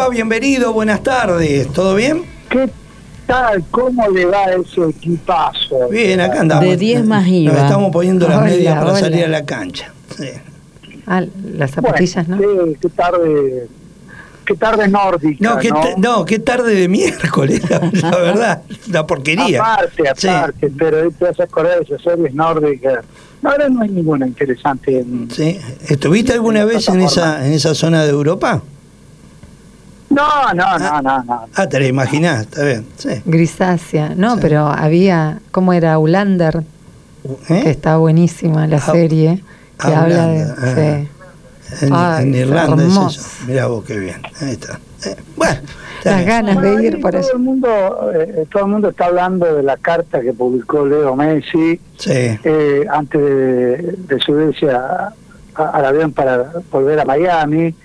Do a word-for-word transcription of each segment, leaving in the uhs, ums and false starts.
va? Bienvenido, buenas tardes. ¿Todo bien? ¿Qué tal? ¿Cómo le va ese equipazo? Bien, acá andamos. De diez más I V A. Nos estamos poniendo las Hola, medias para hola. salir a la cancha. Sí. Ah, las zapatillas, bueno, ¿no? Qué, qué tarde, qué tarde nórdica, No, qué, ¿no? ta- no, qué tarde de miércoles, la, la verdad, la porquería. Aparte, aparte, Sí. pero te vas a acordar de esas series nórdicas. No, ahora no hay ninguna interesante. En, Sí. ¿Estuviste alguna en la vez en plataforma. esa en esa zona de Europa? No, no, no, no, no. Ah, te la imaginás, está bien. Sí. Grisácea. No, Sí. pero había, ¿cómo era? Ulander, que ¿Eh? está buenísima la Ah, serie, que ah, habla de... Ulander, ah. sí. En, Ay, en Irlanda es hermoso. eso. Mirá vos qué bien. Ahí está. Eh, bueno, está Las bien. ganas Bueno, de ir ahí por todo allá. el mundo, eh, todo el mundo está hablando de la carta que publicó Leo Messi Sí. eh, antes de, de subirse a- a- al avión para volver a Miami.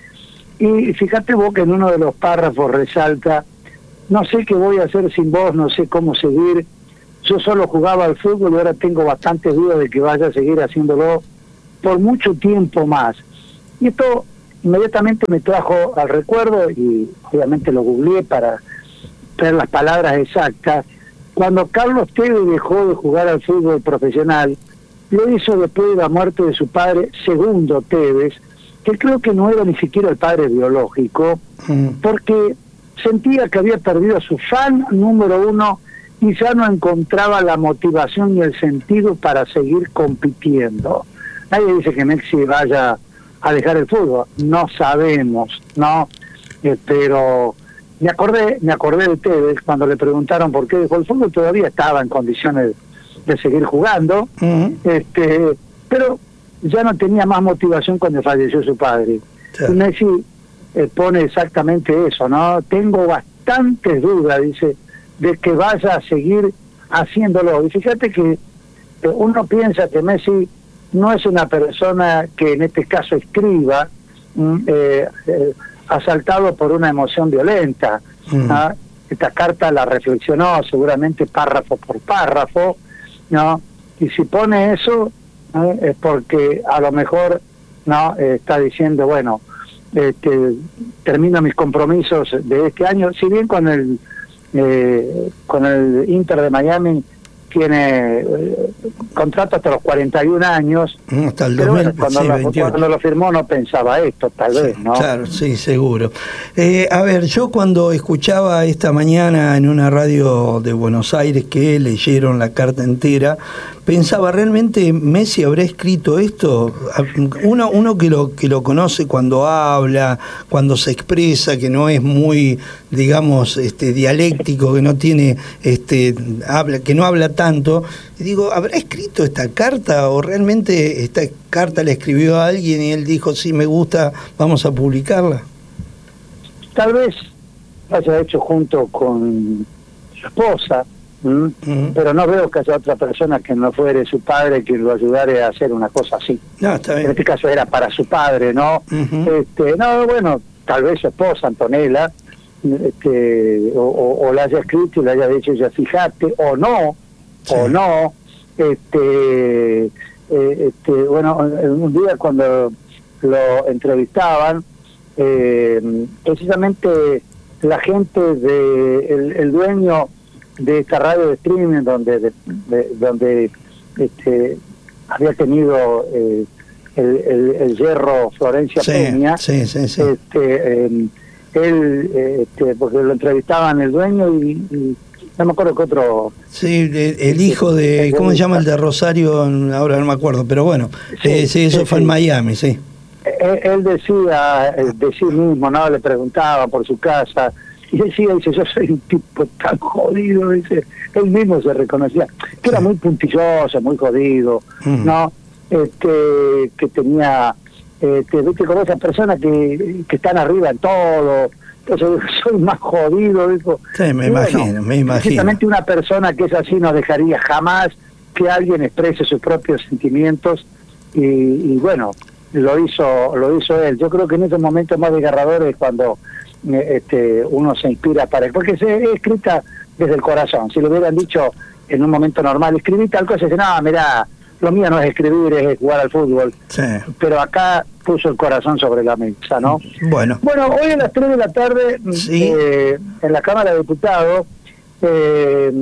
Y fíjate vos que en uno de los párrafos resalta: no sé qué voy a hacer sin vos, no sé cómo seguir. Yo solo jugaba al fútbol y ahora tengo bastantes dudas de que vaya a seguir haciéndolo por mucho tiempo más. Y esto inmediatamente me trajo al recuerdo, y obviamente lo googleé para ver las palabras exactas. Cuando Carlos Tevez dejó de jugar al fútbol profesional, lo hizo después de la muerte de su padre, segundo Tevez, que creo que no era ni siquiera el padre biológico, Mm. porque sentía que había perdido a su fan número uno y ya no encontraba la motivación ni el sentido para seguir compitiendo. Nadie dice que Messi vaya a dejar el fútbol, no sabemos, ¿no? Eh, pero me acordé, me acordé de Tevez cuando le preguntaron por qué dejó el fútbol. Todavía estaba en condiciones de seguir jugando, Mm. este, pero ya no tenía más motivación cuando falleció su padre. Claro. Y Messi eh, pone exactamente eso, ¿no? Tengo bastantes dudas, dice, de que vaya a seguir haciéndolo. Y fíjate que eh, uno piensa que Messi no es una persona que en este caso escriba mm, eh, eh, asaltado por una emoción violenta. Mm. ¿Ah? Esta carta la reflexionó seguramente párrafo por párrafo, ¿no? Y si pone eso, ¿no? Es porque a lo mejor no eh, está diciendo, bueno, este, termino mis compromisos de este año, si bien con el eh, con el Inter de Miami tiene eh, contrato hasta los cuarenta y un años, Mm, hasta el pero bueno, dos mil cuando, lo, veintiocho. cuando lo firmó no pensaba esto, tal Sí, vez, ¿no? claro, sí, seguro. Eh, a ver, yo cuando escuchaba esta mañana en una radio de Buenos Aires que leyeron la carta entera, pensaba, ¿realmente Messi habrá escrito esto? Uno, uno que lo que lo conoce cuando habla, cuando se expresa, que no es muy, digamos, este dialéctico, que no tiene, este, habla, que no habla tanto, y digo, ¿habrá escrito esta carta o realmente esta carta la escribió a alguien y él dijo, sí, me gusta, vamos a publicarla? Tal vez lo haya hecho junto con su esposa, ¿m? Ujú. pero no veo que haya otra persona que no fuere su padre que lo ayudara a hacer una cosa así. No, está En bien. este caso era para su padre, ¿no? Ujú. este, no, bueno, tal vez su esposa, Antonella, este, o, o, o la haya escrito y le haya dicho ya, fíjate, o no, Sí. o no, este, eh, este, bueno, un día cuando lo entrevistaban, eh, precisamente la gente de el, el dueño de esta radio de streaming donde de, de- donde este había tenido eh, el, el, el hierro Florencia Sí, Peña, sí, sí, sí. este eh, él eh, este, porque lo entrevistaban el dueño y, y no me acuerdo qué otro. Sí, de- el hijo de, ¿cómo se llama el de Rosario? Ahora no me acuerdo, pero bueno, Sí, eh, sí, eso sí, fue sí. en Miami, sí. Él, él decía eh, de sí mismo, ¿no? Le preguntaba por su casa y decía, dice, yo soy un tipo tan jodido, dice, él mismo se reconocía, que era muy puntilloso, muy jodido, Mm. ¿no? Este, que tenía, este, viste, como esas personas que, que están arriba en todo. Entonces, soy más jodido, dijo. Sí, me Y bueno, imagino, me imagino. precisamente una persona que es así no dejaría jamás que alguien exprese sus propios sentimientos y, y bueno, lo hizo lo hizo él. Yo creo que en esos momentos más desgarradores es cuando eh, este, uno se inspira para él, porque se, es escrita desde el corazón. Si le hubieran dicho en un momento normal, escribí tal cosa, dice, no, mirá, lo mío no es escribir, es jugar al fútbol. Sí. Pero acá puso el corazón sobre la mesa, ¿no? Bueno. Bueno, hoy a las tres de la tarde, sí. eh, en la Cámara de Diputados, eh,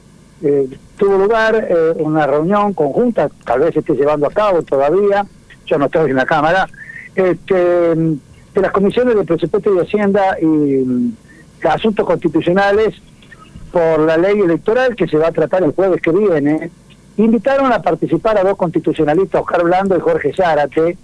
eh, tuvo lugar eh, una reunión conjunta, tal vez se esté llevando a cabo todavía, yo no estoy en la Cámara, este, de las comisiones de Presupuesto y Hacienda y mm, Asuntos Constitucionales por la ley electoral que se va a tratar el jueves que viene. Invitaron a participar a dos constitucionalistas, Oscar Blando y Jorge Zárate,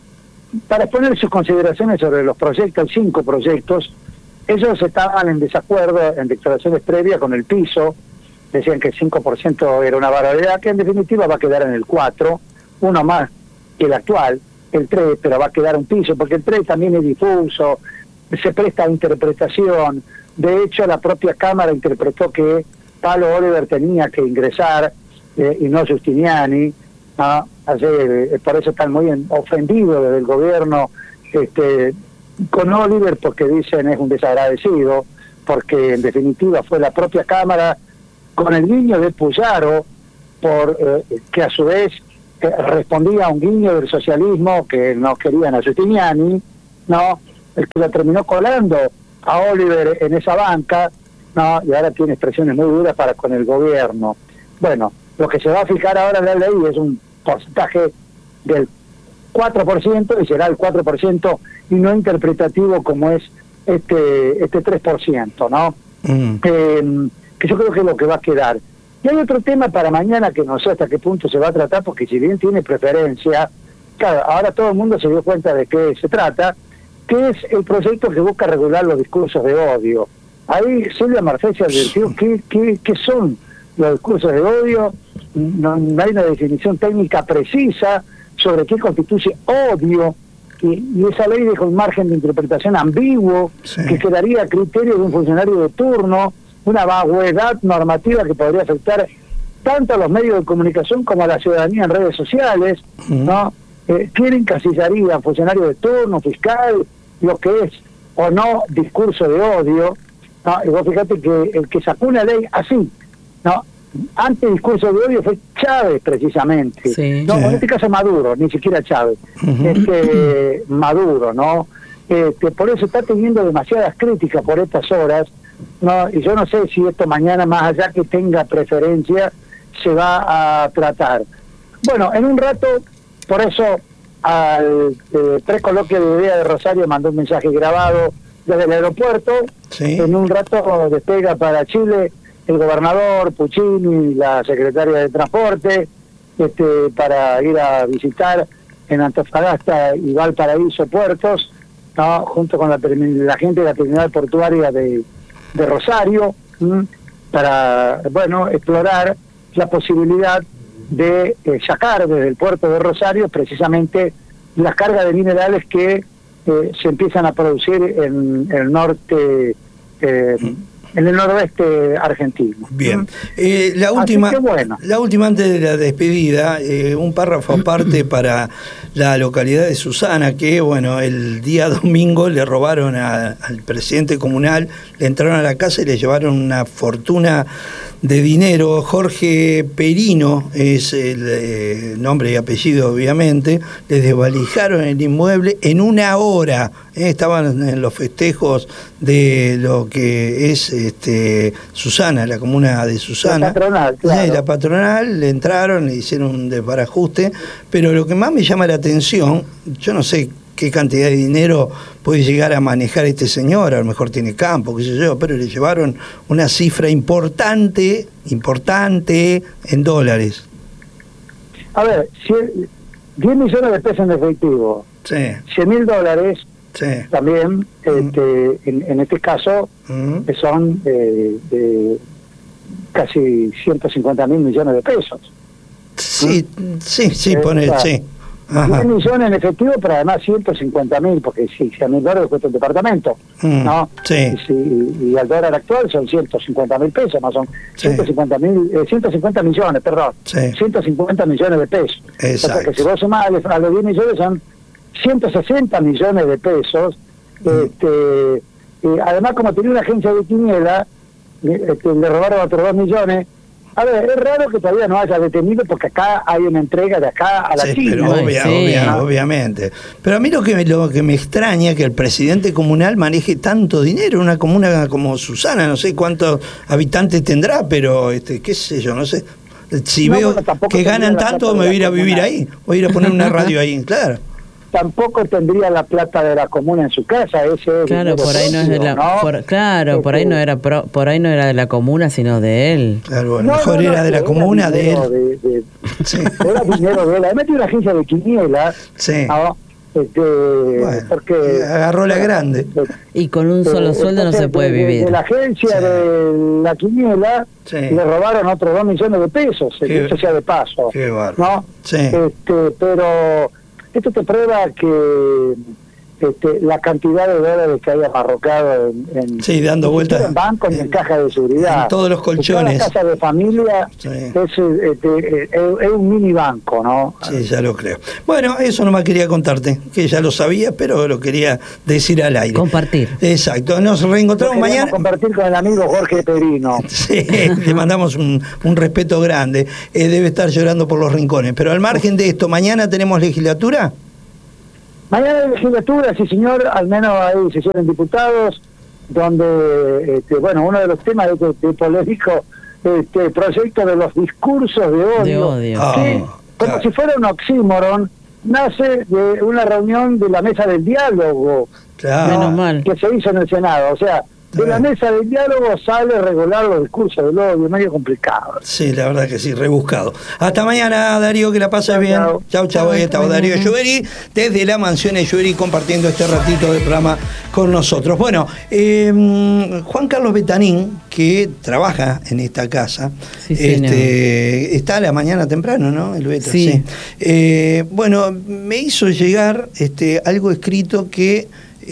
para exponer sus consideraciones sobre los proyectos, cinco proyectos. Ellos estaban en desacuerdo en declaraciones previas con el piso, decían que el cinco por ciento era una barbaridad, que en definitiva va a quedar en el cuatro, uno más que el actual, el tres, pero va a quedar un piso, porque el tres también es difuso, se presta a interpretación. De hecho, la propia Cámara interpretó que Pablo Oliver tenía que ingresar eh, y no Giustiniani, ¿no? Así, eh, por eso están muy en, ofendidos desde el gobierno este, con Oliver, porque dicen es un desagradecido, porque en definitiva fue la propia Cámara con el guiño de Puyaro, por eh, que a su vez eh, respondía a un guiño del socialismo que no querían a Giustiniani, ¿no? El que lo terminó colando a Oliver en esa banca, ¿no? Y ahora tiene expresiones muy duras para con el gobierno. Bueno, lo que se va a fijar ahora en la ley es un porcentaje del cuatro por ciento y será el cuatro por ciento y no interpretativo como es este este tres por ciento, ¿no? Mm. Eh, que yo creo que es lo que va a quedar. Y hay otro tema para mañana que no sé hasta qué punto se va a tratar, porque si bien tiene preferencia, claro, ahora todo el mundo se dio cuenta de qué se trata, que es el proyecto que busca regular los discursos de odio. Ahí Silvia Marcés advirtió qué, qué, qué son los discursos de odio, no, no hay una definición técnica precisa sobre qué constituye odio, y, y esa ley deja un margen de interpretación ambiguo, sí, que quedaría a criterio de un funcionario de turno, una vaguedad normativa que podría afectar tanto a los medios de comunicación como a la ciudadanía en redes sociales, ¿no? Eh, ¿Quién encasillaría funcionario de turno, fiscal, lo que es o no discurso de odio? ¿No? Y vos fíjate que el que sacó una ley así, ¿no? Antes discurso de odio fue Chávez, precisamente. Sí, no, sí. En este caso Maduro, ni siquiera Chávez. Uh-huh. Este, Maduro, ¿no? Este, por eso está teniendo demasiadas críticas por estas horas, ¿no? Y yo no sé si esto mañana, más allá que tenga preferencia, se va a tratar. Bueno, en un rato, por eso al eh, precoloquio de idea de Rosario mandó un mensaje grabado desde el aeropuerto. Sí. En un rato despega para Chile el gobernador Puccini, la secretaria de Transporte, este, para ir a visitar en Antofagasta y Valparaíso puertos, ¿no? Junto con la, la gente de la terminal portuaria de, de Rosario, ¿m? Para, bueno, explorar la posibilidad de eh, sacar desde el puerto de Rosario precisamente las cargas de minerales que eh, se empiezan a producir en, en el norte, eh, en el noroeste argentino. Bien, eh, la última, bueno. la última antes de la despedida, eh, un párrafo aparte para la localidad de Susana, que bueno, el día domingo le robaron a, al presidente comunal, le entraron a la casa y le llevaron una fortuna de dinero. Jorge Perino es el eh, nombre y apellido, obviamente. Les desvalijaron el inmueble en una hora. Eh, estaban en los festejos de lo que es este, Susana, la comuna de Susana. La patronal, claro. Sí, la patronal, le entraron, le hicieron un desbarajuste. Pero lo que más me llama la atención, yo no sé qué cantidad de dinero puede llegar a manejar este señor, a lo mejor tiene campo, qué sé yo, pero le llevaron una cifra importante, importante en dólares. A ver, diez millones de pesos en efectivo, sí, cien mil dólares, sí, también, mm. este, en, en este caso, mm. que son eh, de casi ciento cincuenta mil millones de pesos. Sí, ¿Mm? sí, sí, eh, pone, o sea, sí. diez millones en efectivo, pero además ciento cincuenta mil, porque si cien mil dólares cuesta un departamento, mm, ¿no? Sí. Y, si, y al dólar actual son ciento cincuenta mil pesos, no son sí. ciento cincuenta mil, eh, ciento cincuenta millones, perdón, sí. ciento cincuenta millones de pesos. Exacto. O sea que si vos sumás a los diez millones son ciento sesenta millones de pesos. Mm. Este, y además, como tenía una agencia de quiniela, este, le robaron otros dos millones. A ver, es raro que todavía no haya detenido porque acá hay una entrega de acá a la sí, China. Pero obvia, sí. obvia, obviamente. Pero a mí lo que, me, lo que me extraña es que el presidente comunal maneje tanto dinero, una comuna como Susana, no sé cuántos habitantes tendrá, pero este, qué sé yo, no sé. Si No, veo bueno, que ganan tanto, me voy a ir a vivir ahí, voy a ir a poner una radio ahí, claro. Tampoco tendría la plata de la comuna en su casa, ese es Claro, por ahí no es de la, ¿no? por, claro, por ahí no era pro, por ahí no era de la comuna, sino de él. Claro, a lo No, mejor no, no, era de la era comuna de él. De, de, Sí. Era dinero de él. Además tiene una agencia de quinielas. Sí. ¿No? Este, Bueno, porque agarró la grande. Y con un solo Eh, sueldo no entonces, se puede de, de- vivir. De la agencia Sí. de la quiniela Sí. le robaron otros dos millones de pesos, Qué- eso sea de paso. qué bárbaro. ¿No? Sí. Este, pero esto te prueba que este, la cantidad de dólares que hay amarrocado en, en, Sí, dando ni vueltas siquiera en bancos ni en en- cajas de seguridad. en todos los colchones. En cada casa de familia Sí. es, este, es, es un mini banco, ¿no? Sí, ya lo creo. Bueno, eso nomás quería contarte, que ya lo sabía, pero lo quería decir al aire. Compartir. Exacto, nos Lo reencontramos queríamos mañana. compartir con el amigo Jorge Perino. Sí, le mandamos un, un respeto grande. Eh, debe estar llorando por los rincones. Pero al margen de esto, ¿mañana tenemos legislatura? Mañana hay legislatura, sí señor, al menos hay sesión en diputados, donde, este, bueno, uno de los temas de, de polémico este, proyecto de los discursos de odio, De odio, Ah, que, como claro. si fuera un oxímoron, nace de una reunión de la mesa del diálogo, Claro. Menos mal. que se hizo en el Senado. O sea, de la Claro. mesa del diálogo sale regular los discursos del odio, medio complicado. Sí, la verdad que sí, rebuscado. Hasta mañana, Darío, que la pases Chau, bien. chau. Chau, chau. Ahí estaba Darío Lloveri, desde la mansión de Lloveri, compartiendo este ratito de programa con nosotros. Bueno, eh, Juan Carlos Betanín, que trabaja en esta casa, Sí, señor. este, está a la mañana temprano, ¿no? El Beta, Sí. Eh, bueno, me hizo llegar este, algo escrito que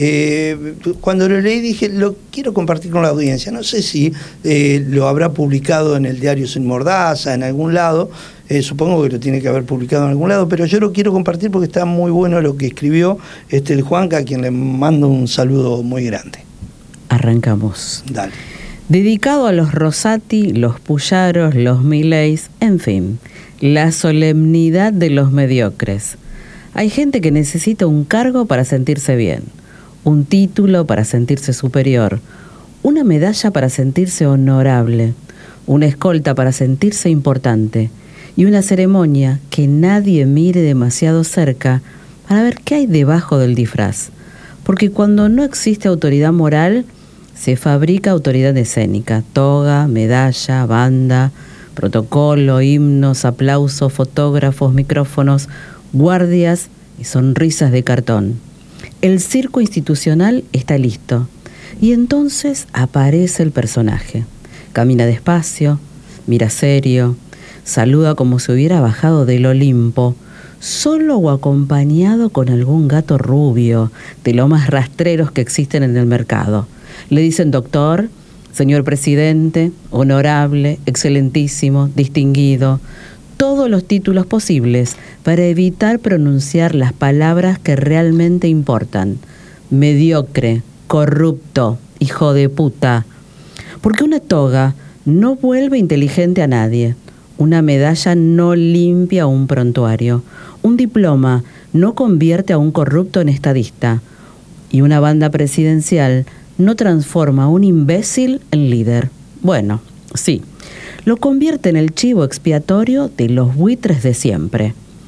Eh, cuando lo leí dije, lo quiero compartir con la audiencia. No sé si eh, lo habrá publicado en el diario Sin Mordaza, en algún lado. Eh, supongo que lo tiene que haber publicado en algún lado, pero yo lo quiero compartir porque está muy bueno lo que escribió este, el Juanca, a quien le mando un saludo muy grande. Arrancamos. Dale. Dedicado a los Rosati, los Pullaros, los Mileis, en fin, la solemnidad de los mediocres. Hay gente que necesita un cargo para sentirse bien, un título para sentirse superior, una medalla para sentirse honorable, una escolta para sentirse importante y una ceremonia que nadie mire demasiado cerca para ver qué hay debajo del disfraz. Porque cuando no existe autoridad moral, se fabrica autoridad escénica, toga, medalla, banda, protocolo, himnos, aplausos, fotógrafos, micrófonos, guardias y sonrisas de cartón. El circo institucional está listo y entonces aparece el personaje. Camina despacio, mira serio, saluda como si hubiera bajado del Olimpo, solo o acompañado con algún gato rubio, de los más rastreros que existen en el mercado. Le dicen doctor, señor presidente, honorable, excelentísimo, distinguido, todos los títulos posibles para evitar pronunciar las palabras que realmente importan. Mediocre, corrupto, hijo de puta. Porque una toga no vuelve inteligente a nadie. Una medalla no limpia un prontuario. Un diploma no convierte a un corrupto en estadista. Y una banda presidencial no transforma a un imbécil en líder. Bueno, sí, lo convierte en el chivo expiatorio de los buitres de siempre.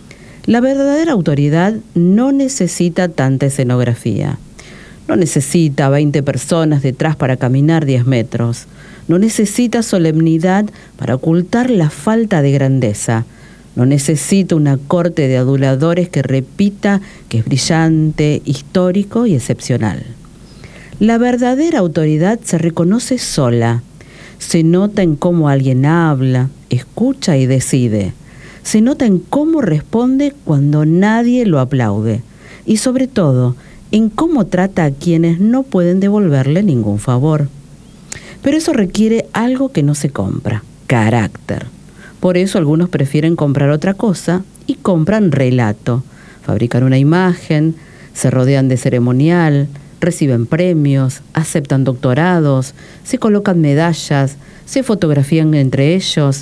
La verdadera autoridad no necesita tanta escenografía. No necesita veinte personas detrás para caminar diez metros. No necesita solemnidad para ocultar la falta de grandeza. No necesita una corte de aduladores que repita que es brillante, histórico y excepcional. La verdadera autoridad se reconoce sola. Se nota en cómo alguien habla, escucha y decide. Se nota en cómo responde cuando nadie lo aplaude. Y sobre todo, en cómo trata a quienes no pueden devolverle ningún favor. Pero eso requiere algo que no se compra, carácter. Por eso algunos prefieren comprar otra cosa y compran relato. Fabrican una imagen, se rodean de ceremonial, reciben premios, aceptan doctorados, se colocan medallas, se fotografían entre ellos,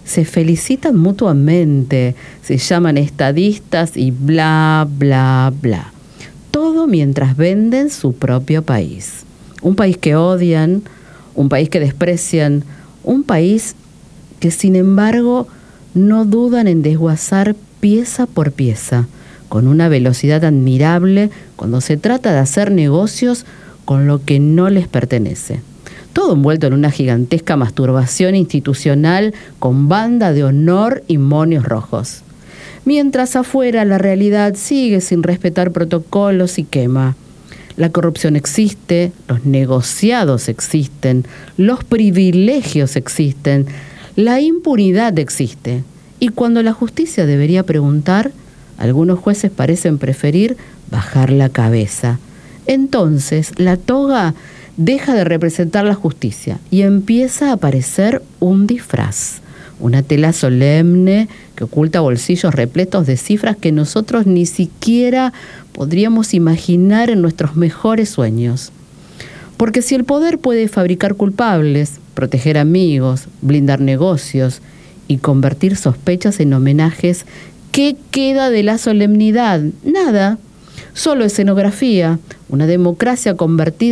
se felicitan mutuamente, se llaman estadistas y bla, bla, bla. Todo mientras venden su propio país. Un país que odian, un país que desprecian, un país que sin embargo no dudan en desguazar pieza por pieza, con una velocidad admirable cuando se trata de hacer negocios con lo que no les pertenece. Todo envuelto en una gigantesca masturbación institucional con banda de honor y monios rojos. Mientras afuera la realidad sigue sin respetar protocolos y quema. La corrupción existe, los negociados existen, los privilegios existen, la impunidad existe. Y cuando la justicia debería preguntar, algunos jueces parecen preferir bajar la cabeza. Entonces, la toga deja de representar la justicia y empieza a aparecer un disfraz, una tela solemne que oculta bolsillos repletos de cifras que nosotros ni siquiera podríamos imaginar en nuestros mejores sueños. Porque si el poder puede fabricar culpables, proteger amigos, blindar negocios y convertir sospechas en homenajes, ¿qué queda de la solemnidad? Nada, solo escenografía, una democracia convertida